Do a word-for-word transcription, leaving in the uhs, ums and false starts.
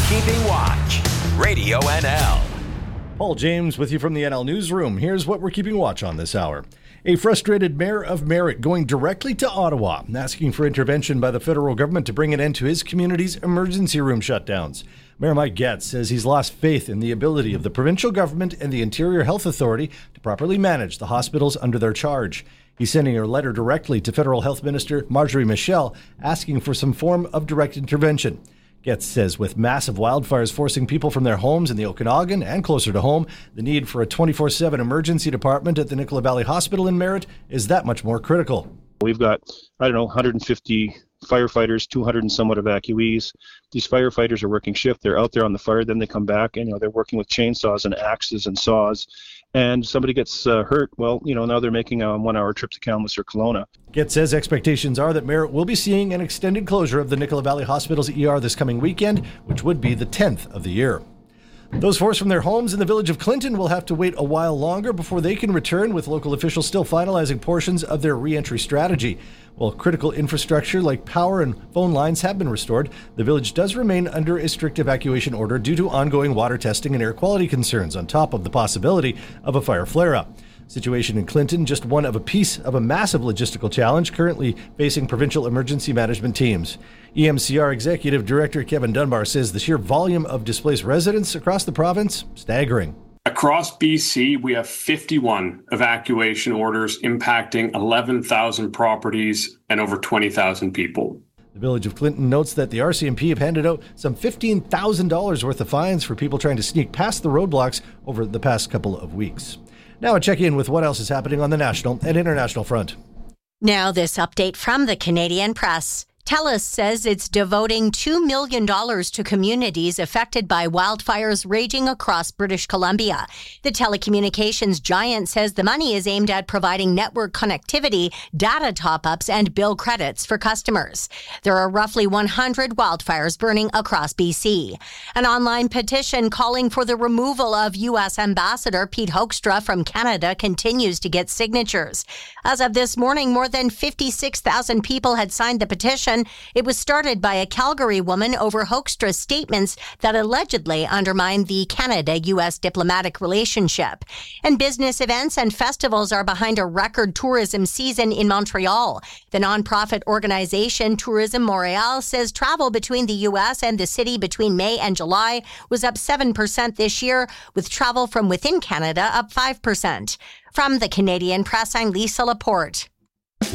Keeping Watch, Radio N L. Paul James with you from the N L Newsroom. Here's what we're keeping watch on this hour. A frustrated mayor of Merritt going directly to Ottawa, asking for intervention by the federal government to bring an end to his community's emergency room shutdowns. Mayor Mike Getz says he's lost faith in the ability of the provincial government and the Interior Health Authority to properly manage the hospitals under their charge. He's sending a letter directly to Federal Health Minister Marjorie Michel asking for some form of direct intervention. Getz says with massive wildfires forcing people from their homes in the Okanagan and closer to home, the need for a twenty-four seven emergency department at the Nicola Valley Hospital in Merritt is that much more critical. We've got, I don't know, one hundred fifty firefighters, two hundred and somewhat evacuees. These firefighters are working shift. They're out there on the fire, then they come back and, you know, they're working with chainsaws and axes and saws. And somebody gets uh, hurt, well, you know, now they're making a one-hour trip to Kamloops or Kelowna. Getz says expectations are that Merritt will be seeing an extended closure of the Nicola Valley Hospital's E R this coming weekend, which would be the tenth of the year. Those forced from their homes in the village of Clinton will have to wait a while longer before they can return, with local officials still finalizing portions of their re-entry strategy. While critical infrastructure like power and phone lines have been restored, the village does remain under a strict evacuation order due to ongoing water testing and air quality concerns, on top of the possibility of a fire flare-up. Situation in Clinton, just one of a piece of a massive logistical challenge currently facing provincial emergency management teams. E M C R Executive Director Kevin Dunbar says the sheer volume of displaced residents across the province, staggering. Across B C, we have fifty-one evacuation orders impacting eleven thousand properties and over twenty thousand people. The Village of Clinton notes that the R C M P have handed out some fifteen thousand dollars worth of fines for people trying to sneak past the roadblocks over the past couple of weeks. Now a check-in with what else is happening on the national and international front. Now this update from the Canadian Press. TELUS says it's devoting two million dollars to communities affected by wildfires raging across British Columbia. The telecommunications giant says the money is aimed at providing network connectivity, data top-ups, and bill credits for customers. There are roughly one hundred wildfires burning across B C. An online petition calling for the removal of U S Ambassador Pete Hoekstra from Canada continues to get signatures. As of this morning, more than fifty-six thousand people had signed the petition. It was started by a Calgary woman over Hoekstra's statements that allegedly undermined the Canada-U S diplomatic relationship. And business events and festivals are behind a record tourism season in Montreal. The nonprofit organization Tourism Montréal says travel between the U S and the city between May and July was up seven percent this year, with travel from within Canada up five percent. From the Canadian Press, I'm Lisa Laporte.